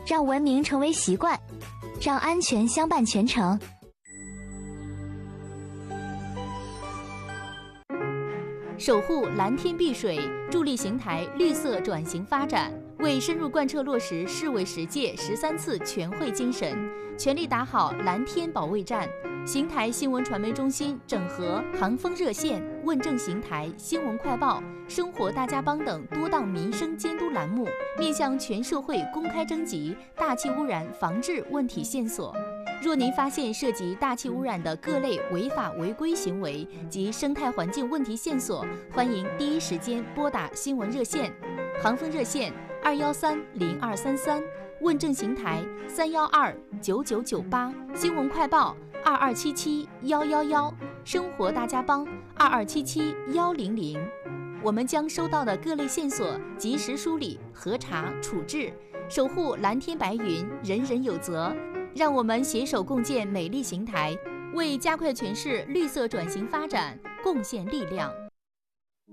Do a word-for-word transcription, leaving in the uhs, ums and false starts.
让文明成为习惯，让安全相伴全程。 守护蓝天碧水，助力邢台绿色转型发展，为深入贯彻落实市委十届十三次全会精神，全力打好蓝天保卫战。邢台新闻传媒中心整合航风热线、问政邢台、新闻快报、生活大家帮等多档民生监督栏目，面向全社会公开征集大气污染防治问题线索。若您发现涉及大气污染的各类违法违规行为及生态环境问题线索，欢迎第一时间拨打新闻热线，航风热线二幺三零二三三，问政邢台三幺二九九九八，新闻快报二二七七幺幺幺，生活大家帮二二七七幺零零。我们将收到的各类线索及时梳理、核查、处置，守护蓝天白云，人人有责。让我们携手共建美丽邢台，为加快全市绿色转型发展贡献力量。